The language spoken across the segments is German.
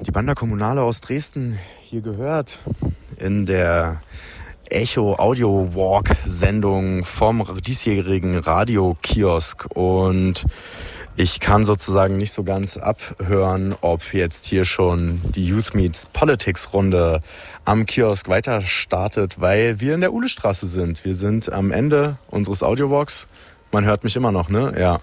Die Banda Kommunale aus Dresden hier gehört in der Echo Audio Walk Sendung vom diesjährigen Radiokiosk, und ich kann sozusagen nicht so ganz abhören, ob jetzt hier schon die Youth Meets Politics Runde am Kiosk weiter startet, weil wir in der Uhlestraße sind. Wir sind am Ende unseres Audiowalks. Man hört mich immer noch, ne? Ja.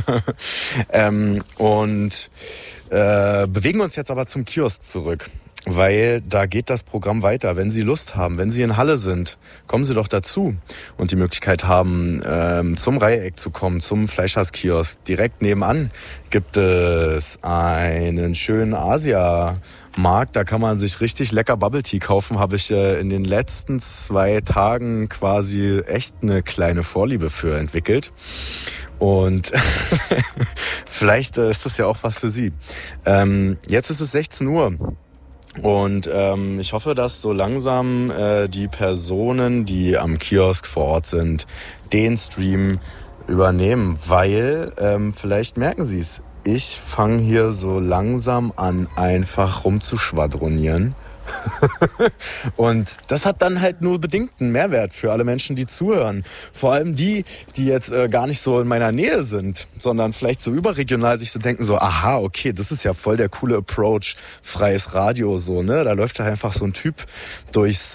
Bewegen uns jetzt aber zum Kiosk zurück, weil da geht das Programm weiter. Wenn Sie Lust haben, wenn Sie in Halle sind, kommen Sie doch dazu und die Möglichkeit haben, zum Reiheck zu kommen, zum Fleischhauskiosk. Direkt nebenan gibt es einen schönen Asia-Markt. Da kann man sich richtig lecker Bubble Tea kaufen. Habe ich in den letzten 2 Tagen quasi echt eine kleine Vorliebe für entwickelt. Und vielleicht ist das ja auch was für Sie. Jetzt ist es 16 Uhr. Und ich hoffe, dass so langsam die Personen, die am Kiosk vor Ort sind, den Stream übernehmen, weil vielleicht merken Sie es, ich fange hier so langsam an, einfach rumzuschwadronieren. Und das hat dann halt nur bedingten Mehrwert für alle Menschen, die zuhören. Vor allem die jetzt gar nicht so in meiner Nähe sind, sondern vielleicht so überregional sich so denken, so, aha, okay, das ist ja voll der coole Approach, freies Radio, so, ne? Da läuft da einfach so ein Typ durchs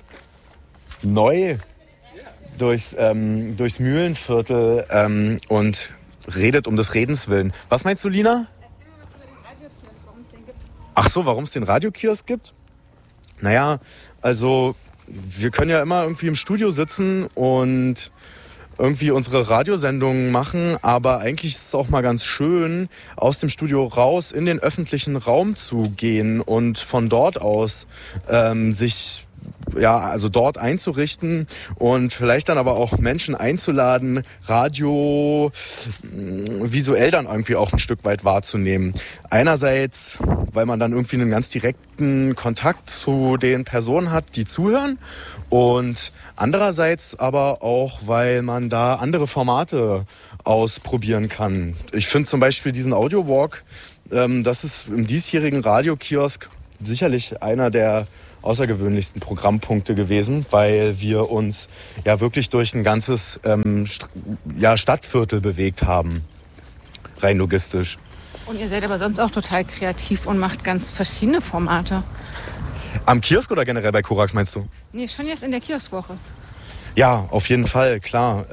Mühlenviertel und redet um des Redens willen. Was meinst du, Lina? Erzähl mal was über den Radiokiosk, warum es den gibt. Ach so, warum es den Radiokiosk gibt? Naja, also wir können ja immer irgendwie im Studio sitzen und irgendwie unsere Radiosendungen machen, aber eigentlich ist es auch mal ganz schön, aus dem Studio raus in den öffentlichen Raum zu gehen und von dort aus sich dort einzurichten und vielleicht dann aber auch Menschen einzuladen, Radio visuell dann irgendwie auch ein Stück weit wahrzunehmen. Einerseits, weil man dann irgendwie einen ganz direkten Kontakt zu den Personen hat, die zuhören, und andererseits aber auch, weil man da andere Formate ausprobieren kann. Ich finde zum Beispiel diesen Audio-Walk, das ist im diesjährigen Radiokiosk sicherlich einer der außergewöhnlichsten Programmpunkte gewesen, weil wir uns ja wirklich durch ein ganzes Stadtviertel bewegt haben, rein logistisch. Und ihr seid aber sonst auch total kreativ und macht ganz verschiedene Formate. Am Kiosk oder generell bei Korax, meinst du? Nee, schon jetzt in der Kioskwoche. Ja, auf jeden Fall, klar.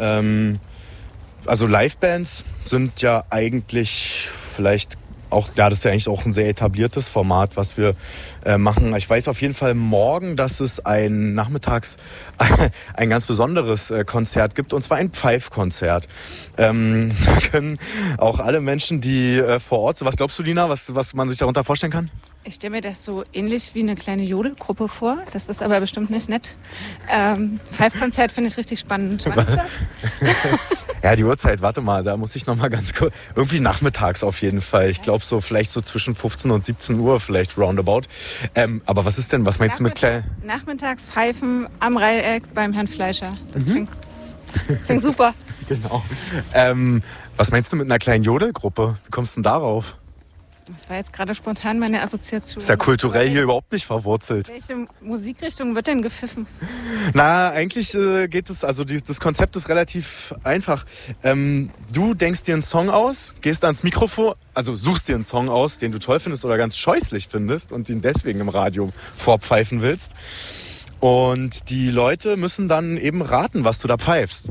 Also Livebands sind ja eigentlich vielleicht auch, ja, das ist ja eigentlich auch ein sehr etabliertes Format, was wir machen. Ich weiß auf jeden Fall morgen, dass es nachmittags ein ganz besonderes Konzert gibt, und zwar ein Pfeifkonzert. Da können auch alle Menschen, die vor Ort sind, was glaubst du, Lina, was man sich darunter vorstellen kann? Ich stelle mir das so ähnlich wie eine kleine Jodelgruppe vor. Das ist aber bestimmt nicht nett. Pfeifkonzert finde ich richtig spannend. Wann ist das? Ja, die Uhrzeit, warte mal, da muss ich noch mal ganz kurz. Irgendwie nachmittags auf jeden Fall. Ich glaube so vielleicht so zwischen 15 und 17 Uhr vielleicht roundabout. Aber was ist denn, was meinst du mit klein? Nachmittags Pfeifen am Reiheck beim Herrn Fleischer. Das klingt super. Genau. Was meinst du mit einer kleinen Jodelgruppe? Wie kommst du denn darauf? Das war jetzt gerade spontan meine Assoziation. Ist ja kulturell hier überhaupt nicht verwurzelt. Welche Musikrichtung wird denn gepfiffen? Na, eigentlich geht es, also das Konzept ist relativ einfach. Du denkst dir einen Song aus, gehst ans Mikrofon, also suchst dir einen Song aus, den du toll findest oder ganz scheußlich findest und ihn deswegen im Radio vorpfeifen willst. Und die Leute müssen dann eben raten, was du da pfeifst.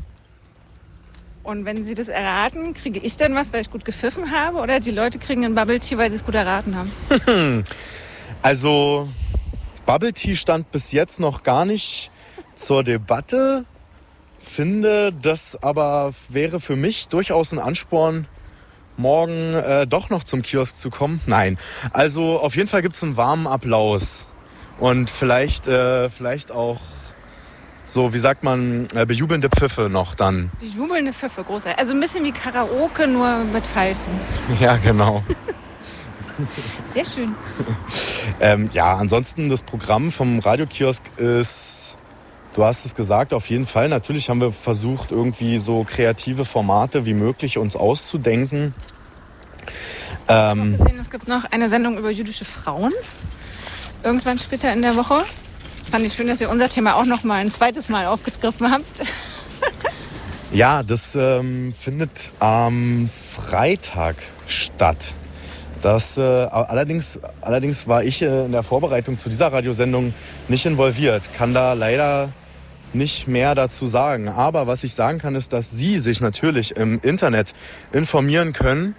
Und wenn sie das erraten, kriege ich dann was, weil ich gut gepfiffen habe? Oder die Leute kriegen einen Bubble Tea, weil sie es gut erraten haben? Also, Bubble Tea stand bis jetzt noch gar nicht zur Debatte. Finde, das aber wäre für mich durchaus ein Ansporn, morgen doch noch zum Kiosk zu kommen. Nein, also auf jeden Fall gibt es einen warmen Applaus. Und vielleicht auch so, wie sagt man, bejubelnde Pfiffe noch dann. Bejubelnde Pfiffe, großartig. Also ein bisschen wie Karaoke, nur mit Pfeifen. Ja, genau. Sehr schön. Ansonsten das Programm vom Radiokiosk ist, du hast es gesagt, auf jeden Fall. Natürlich haben wir versucht, irgendwie so kreative Formate wie möglich uns auszudenken. Ich habe gesehen, es gibt noch eine Sendung über jüdische Frauen. irgendwann später in der Woche. Fand ich schön, dass ihr unser Thema auch noch mal ein zweites Mal aufgegriffen habt. Ja, das findet am Freitag statt. Allerdings war ich in der Vorbereitung zu dieser Radiosendung nicht involviert. Kann da leider nicht mehr dazu sagen. Aber was ich sagen kann, ist, dass Sie sich natürlich im Internet informieren können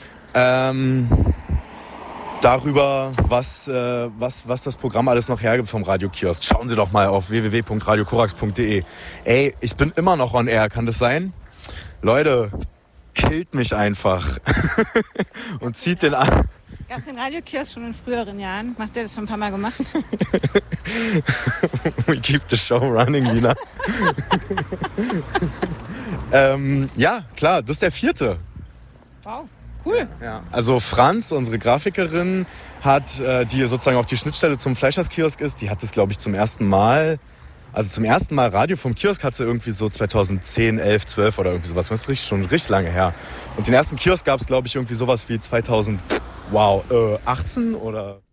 darüber, was das Programm alles noch hergibt vom Radiokiosk. Schauen Sie doch mal auf www.radiokorax.de. Ey, ich bin immer noch on air, kann das sein? Leute, killt mich einfach und zieht den an. Gab es den Radiokiosk schon in früheren Jahren? Macht ihr das schon ein paar Mal gemacht? We keep the show running, Lina. Ja, klar, das ist der 4. Wow, cool. Ja, also Franz, unsere Grafikerin, die sozusagen auch die Schnittstelle zum Fleischerskiosk ist, die hat das, glaube ich, zum ersten Mal Radio vom Kiosk hat sie irgendwie so 2010, 11, 12 oder irgendwie sowas. Das ist schon richtig lange her. Und den ersten Kiosk gab es, glaube ich, irgendwie sowas wie 2018 oder...